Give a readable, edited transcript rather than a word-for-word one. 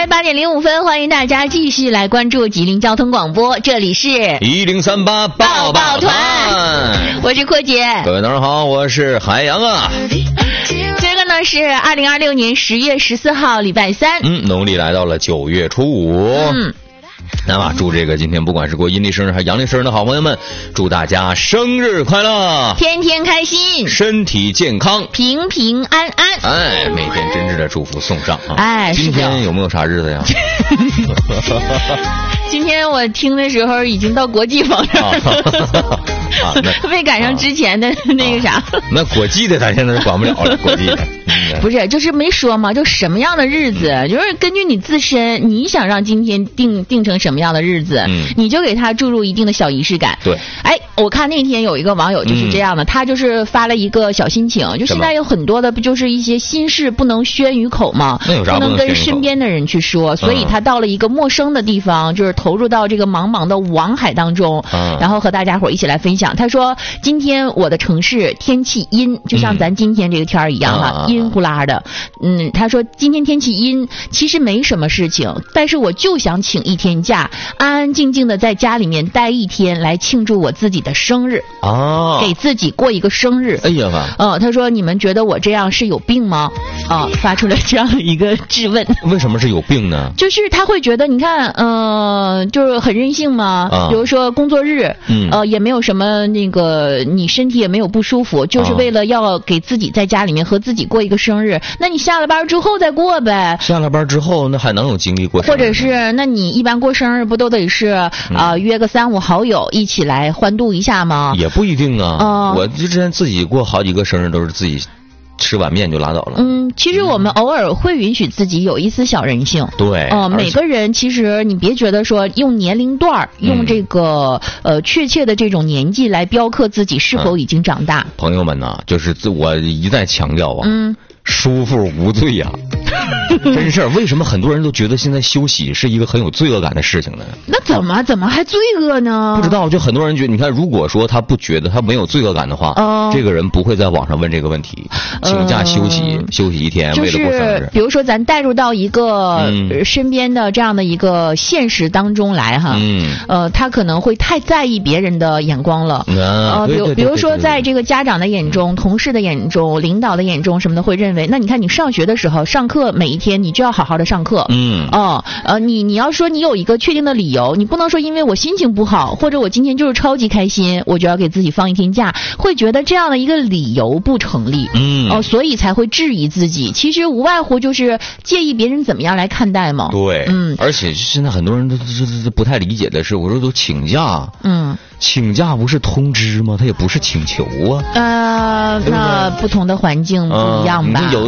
来8:05，欢迎大家继续来关注吉林交通广播，这里是 1038抱抱团， 我是阔姐。 各位早上好，我是海洋啊。 这个呢是2026年10月14号，礼拜三。 农历来到了9月初5。那么祝这个今天不管是过阴历生日还是阳历生日的好朋友们，祝大家生日快乐， 天天开心， 身体健康， 平平安安。 哎，每天真挚的祝福送上啊！ 哎， 今天有没有啥日子呀？ 今天我听的时候已经到国际方面了，没赶上之前的那个啥。 那国际的咱现在是管不了了，国际的。 不是，就是没说嘛，就什么样的日子，就是根据你自身，你想让今天定成什么样的日子，你就给他注入一定的小仪式感。 对， 哎，我看那天有一个网友就是这样的，他就是发了一个小心情，就现在有很多的不就是一些心事不能宣于口嘛， 那有啥不能跟身边的人去说，所以他到了一个陌生的地方，就是投入到这个茫茫的网海当中，然后和大家伙一起来分享。他说今天我的城市天气阴，就像咱今天这个天儿一样哈，阴乎拉的。他说今天天气阴，其实没什么事情，但是我就想请一天假，安安静静的在家里面待一天，来庆祝我自己的生日啊，给自己过一个生日。 哎呀妈！ 他说你们觉得我这样是有病吗？发出了这样的一个质问。 为什么是有病呢？ 就是他会觉得，你看，就是很任性嘛。比如说工作日，也没有什么那个，你身体也没有不舒服，就是为了要给自己在家里面和自己过一个生日。那你下了班之后再过呗。 下了班之后，那还能有精力过生日？ 或者是，那你一般过生日不都得是约个3、5好友一起来欢度一下吗？ 也不一定啊。我之前自己过好几个生日都是自己吃碗面就拉倒了。 其实我们偶尔会允许自己有一丝小人性。 对。 每个人其实你别觉得说用年龄段用这个确切的这种年纪来标刻自己是否已经长大。 朋友们呢，就是我一再强调啊，舒服无罪呀。真事儿，为什么很多人都觉得现在休息是一个很有罪恶感的事情呢？ 那怎么还罪恶呢？ 不知道，就很多人觉得，你看，如果说他不觉得他没有罪恶感的话，这个人不会在网上问这个问题，请假休息一天，为了过生日。 比如说，咱带入到一个身边的这样的一个现实当中来哈，他可能会太在意别人的眼光了。比如说，在这个家长的眼中、同事的眼中、领导的眼中什么的，会认为，那你看你上学的时候上课每一天你就要好好的上课。你要说你有一个确定的理由，你不能说因为我心情不好，或者我今天就是超级开心，我就要给自己放一天假，会觉得这样的一个理由不成立。所以才会质疑自己。其实无外乎就是介意别人怎么样来看待嘛。 对。而且现在很多人都不太理解的是，我说都请假。请假不是通知吗？它也不是请求啊。 那不同的环境不一样吧。